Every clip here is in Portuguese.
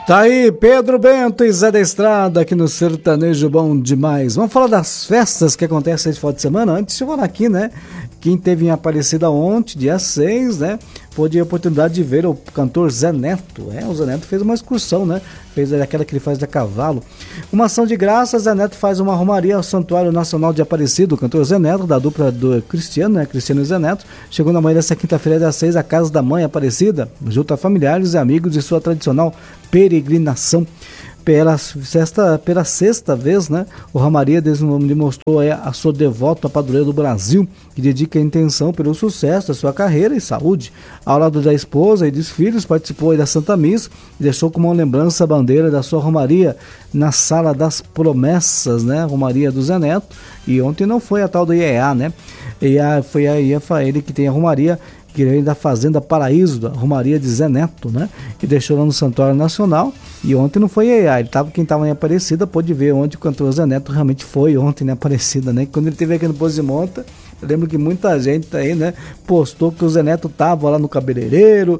Tá aí Pedro Bento e Zé da Estrada aqui no Sertanejo Bom Demais. Vamos falar das festas que acontecem esse final de semana. Antes de eu falar aqui, né? Quem teve em Aparecida ontem, dia 6, né? Pôde a oportunidade de ver o cantor Zé Neto. O Zé Neto fez uma excursão, né? Fez aquela que ele faz a cavalo. Uma ação de graça, Zé Neto faz uma romaria ao Santuário Nacional de Aparecida. O cantor Zé Neto, da dupla do Cristiano, né? Cristiano e Zé Neto, chegou na manhã dessa quinta-feira, dia 6, à Casa da Mãe Aparecida, junto a familiares e amigos de sua tradicional peregrinação. Pela sexta vez, né, o Romaria demonstrou a sua devota padroeira do Brasil, que dedica a intenção pelo sucesso da sua carreira e saúde. Ao lado da esposa e dos filhos, participou da Santa Missa e deixou como uma lembrança a bandeira da sua Romaria na Sala das Promessas, né, Romaria do Zé Neto. E ontem não foi a tal do IEA, né, foi a IEFA, ele que tem a Romaria, que vem da Fazenda Paraíso, da Romaria de Zé Neto, né? E deixou lá no Santuário Nacional. E ontem não foi quem estava em Aparecida pôde ver onde o cantor Zé Neto realmente foi ontem em Aparecida, né? Quando ele esteve aqui no Pouso de Monta, eu lembro que muita gente aí, né, postou que o Zé Neto tava lá no cabeleireiro,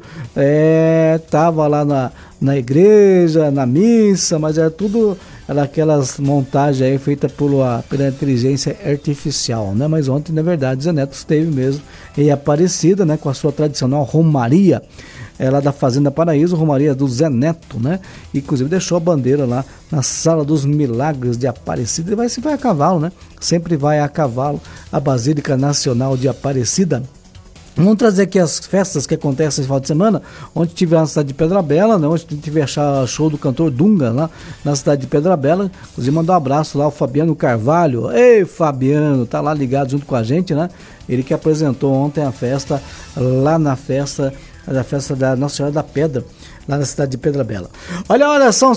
tava lá na igreja, na missa, mas era tudo aquelas montagens aí feitas pela inteligência artificial, né? Mas ontem, na verdade, Zé Neto esteve mesmo em Aparecida, né, com a sua tradicional romaria, lá da Fazenda Paraíso, romaria do Zé Neto, né? Inclusive deixou a bandeira lá na Sala dos Milagres de Aparecida. Ele vai a cavalo, né? Sempre vai a cavalo, a Basílica Nacional de Aparecida. Vamos trazer aqui as festas que acontecem esse final de semana. Ontem tive lá na cidade de Pedra Bela, né? Ontem tive show do cantor Dunga lá na cidade de Pedra Bela. Inclusive mandar um abraço lá ao Fabiano Carvalho. Ei, Fabiano, tá lá ligado junto com a gente, né? Ele que apresentou ontem a festa lá na festa da Nossa Senhora da Pedra, lá na cidade de Pedra Bela. Olha, são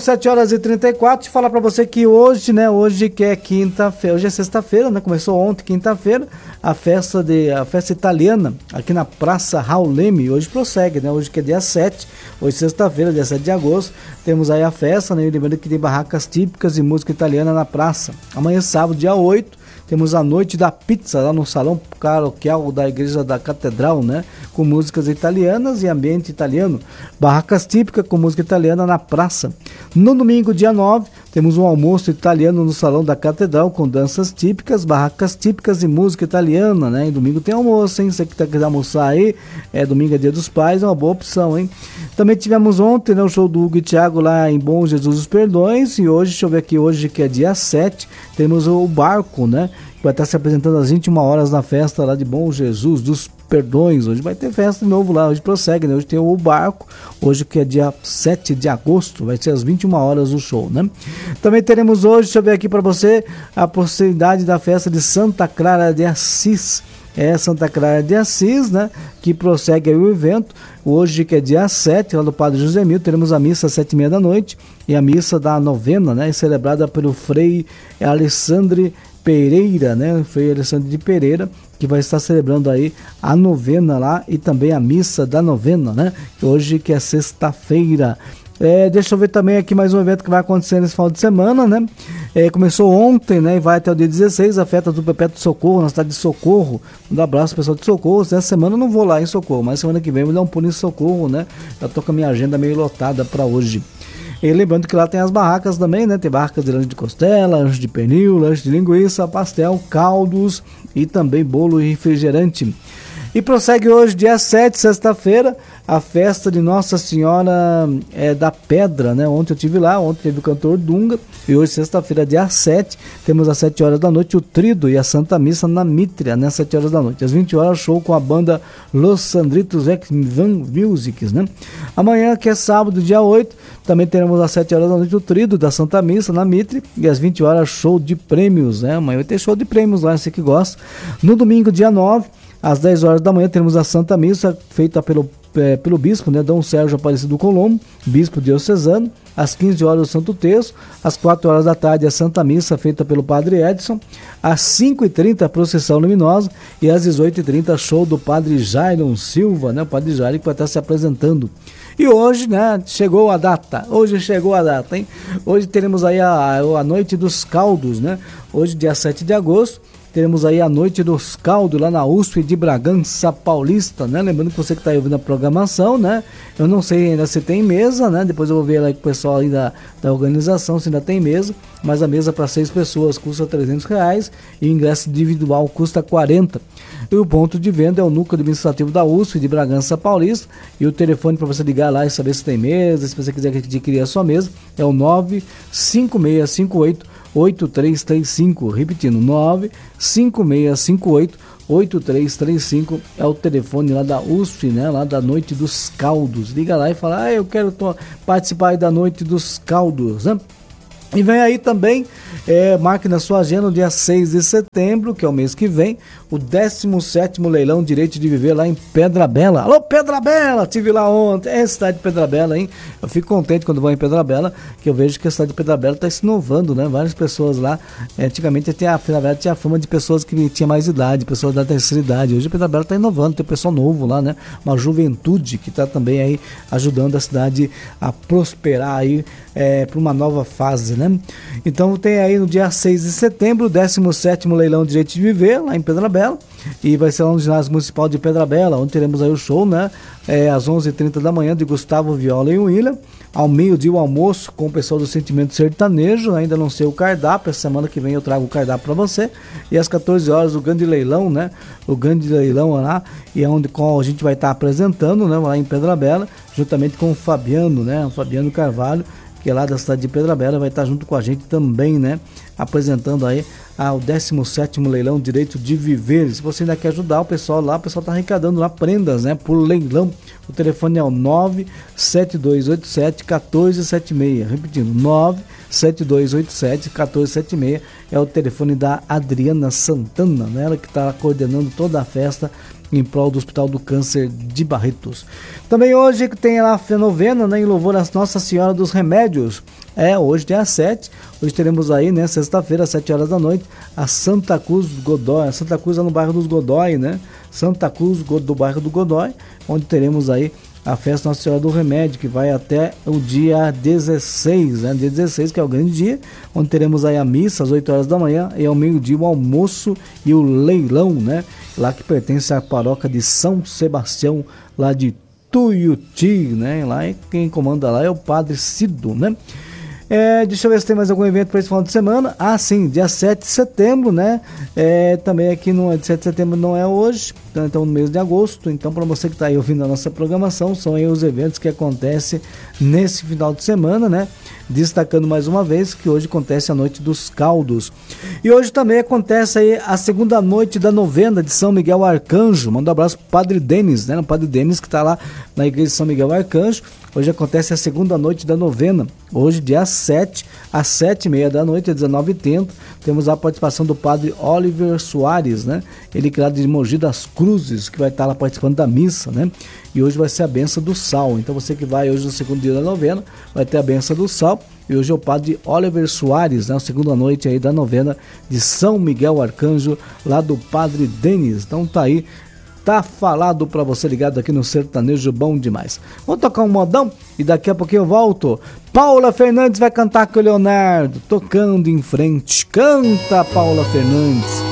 7h34, deixa eu falar pra você que hoje, né, hoje que é quinta-feira, hoje é sexta-feira, né, começou ontem, quinta-feira, a festa italiana, aqui na Praça Raul Leme, hoje prossegue, né, hoje que é dia 7, hoje sexta-feira, dia 7 de agosto, temos aí a festa, né, lembrando que tem barracas típicas e música italiana na praça. Amanhã, sábado, dia 8, temos a Noite da Pizza lá no Salão Paroquial da Igreja da Catedral, né? Com músicas italianas e ambiente italiano. Barracas típicas com música italiana na praça. No domingo, dia 9, temos um almoço italiano no Salão da Catedral com danças típicas, barracas típicas e música italiana, né? E domingo tem almoço, hein? Se você quiser almoçar aí, domingo é dia dos pais, é uma boa opção, hein? Também tivemos ontem, né, o show do Hugo e Thiago lá em Bom Jesus dos Perdões. E hoje, deixa eu ver aqui, hoje que é dia 7, temos o Barco, né? Que vai estar se apresentando às 21 horas na festa lá de Bom Jesus dos Perdões. Hoje vai ter festa de novo lá, hoje prossegue, né? Hoje tem o Barco, hoje que é dia 7 de agosto, vai ser às 21 horas o show, né? Também teremos hoje, deixa eu ver aqui para você, a possibilidade da festa de Santa Clara de Assis. Santa Clara de Assis, né, que prossegue aí o evento, hoje que é dia 7, lá do Padre José Mil, teremos a missa às 7h30 da noite, e a missa da novena, né, celebrada pelo Frei Alessandro Pereira, né, Frei Alessandro de Pereira, que vai estar celebrando aí a novena lá, e também a missa da novena, né, hoje que é sexta-feira. Deixa eu ver também aqui mais um evento que vai acontecer nesse final de semana, né? Começou ontem, né? E vai até o dia 16, a festa do Perpétuo Socorro, na cidade de Socorro. Um abraço pessoal de Socorro. Essa semana eu não vou lá em Socorro, mas semana que vem eu vou dar um pulo em Socorro, né? Já tô com a minha agenda meio lotada para hoje. E lembrando que lá tem as barracas também, né? Tem barracas de lanche de costela, lanche de pernil, lanche de linguiça, pastel, caldos e também bolo e refrigerante. E prossegue hoje, dia 7, sexta-feira, a festa de Nossa Senhora da Pedra, né? Ontem eu estive lá, ontem teve o cantor Dunga, e hoje, sexta-feira, dia 7, temos às 7 horas da noite o Trido e a Santa Missa na Mítria, né? Às 7 horas da noite. Às 20 horas, show com a banda Los Sandritos Van Musics, né? Amanhã, que é sábado, dia 8, também teremos às 7 horas da noite o Trido da Santa Missa na Mitre, e às 20 horas, show de prêmios, né? Amanhã vai ter show de prêmios lá, você que gosta. No domingo, dia 9, às 10 horas da manhã, teremos a Santa Missa, feita pelo bispo, né, Dom Sérgio Aparecido Colombo, bispo diocesano. Às 15 horas, o Santo Terço. Às 4 horas da tarde, a Santa Missa, feita pelo Padre Edson. Às 5h30, a Procissão Luminosa. E às 18h30, show do Padre Jairon Silva, né, o Padre Jairon, que vai estar se apresentando. E hoje, né, chegou a data, hein? Hoje teremos aí a Noite dos Caldos, né? Hoje, dia 7 de agosto, teremos aí a Noite dos Caldos lá na USP de Bragança Paulista, né? Lembrando que você que está aí ouvindo a programação, né? Eu não sei ainda se tem mesa, né? Depois eu vou ver lá com o pessoal aí da organização se ainda tem mesa, mas a mesa para 6 pessoas custa R$300 e o ingresso individual custa R$40. E o ponto de venda é o núcleo administrativo da USP de Bragança Paulista, e o telefone para você ligar lá e saber se tem mesa, se você quiser adquirir a sua mesa, é o 95658-8335, repetindo, 95658-8335 é o telefone lá da USP, né, lá da Noite dos Caldos. Liga lá e fala, eu quero participar aí da Noite dos Caldos, né? E vem aí também, marque na sua agenda o dia 6 de setembro, que é o mês que vem, o 17º leilão Direito de Viver lá em Pedra Bela. Alô, Pedra Bela! Tive lá ontem, é a cidade de Pedra Bela, hein? Eu fico contente quando vou em Pedra Bela, que eu vejo que a cidade de Pedra Bela está se inovando, né? Várias pessoas lá, antigamente Pedra Bela tinha a fama de pessoas que tinham mais idade, pessoas da terceira idade. Hoje a Pedra Bela está inovando, tem pessoal novo lá, né? Uma juventude que está também aí ajudando a cidade a prosperar aí para uma nova fase, né? Então tem aí no dia 6 de setembro o 17º leilão Direito de Viver lá em Pedra Bela, e vai ser lá no ginásio municipal de Pedra Bela, onde teremos aí o show, né? Às 11h30 da manhã de Gustavo Viola e William, ao meio-dia o almoço com o pessoal do Sentimento Sertanejo. Ainda não sei o cardápio, essa semana que vem eu trago o cardápio para você, e às 14 horas o grande leilão, né? O grande leilão lá, e é onde a gente vai estar apresentando, né? Lá em Pedra Bela, juntamente com o Fabiano, né? O Fabiano Carvalho, que é lá da cidade de Pedra Bela, vai estar junto com a gente também, né? Apresentando aí ao 17º leilão Direito de Viver. Se você ainda quer ajudar o pessoal lá, o pessoal está arrecadando lá prendas, né? Por leilão. O telefone é o 97287-1476. Repetindo, 97287-1476. É o telefone da Adriana Santana, né? Ela que está coordenando toda a festa em prol do Hospital do Câncer de Barretos. Também hoje tem lá a novena, né, em louvor a Nossa Senhora dos Remédios. Hoje dia 7, hoje teremos aí, né, sexta-feira, às 7 horas da noite, a Santa Cruz do Godói. A Santa Cruz é no bairro dos Godói, né? Santa Cruz do bairro do Godói, onde teremos aí a festa Nossa Senhora do Remédio, que vai até o dia 16, né? Dia 16, que é o grande dia, onde teremos aí a missa às 8 horas da manhã, e ao meio-dia o almoço e o leilão, né? Lá que pertence à paróquia de São Sebastião, lá de Tuiuti, né? Lá quem comanda lá é o Padre Cido, né? Deixa eu ver se tem mais algum evento para esse final de semana. Sim, dia 7 de setembro, né? Também aqui no 7 de setembro não é hoje, então no mês de agosto. Então, para você que está aí ouvindo a nossa programação, são aí os eventos que acontecem nesse final de semana, né? Destacando mais uma vez que hoje acontece a Noite dos Caldos. E hoje também acontece aí a segunda noite da novena de São Miguel Arcanjo. Manda um abraço pro Padre Denis, né? O Padre Denis que está lá na igreja de São Miguel Arcanjo. Hoje acontece a segunda noite da novena. Hoje, dia 7, às 7h30 da noite, às 19h30, temos a participação do Padre Oliver Soares, né? Ele que é lá de Mogi das Cruzes, que vai estar lá participando da missa, né? E hoje vai ser a benção do sal. Então você que vai hoje no segundo dia da novena, vai ter a benção do sal. E hoje é o Padre Oliver Soares, né? A segunda noite aí da novena de São Miguel Arcanjo, lá do Padre Denis. Então tá aí. Tá falado pra você ligado aqui no Sertanejo Bom Demais. Vamos tocar um modão e daqui a pouquinho eu volto. Paula Fernandes vai cantar com o Leonardo, tocando em frente. Canta, Paula Fernandes.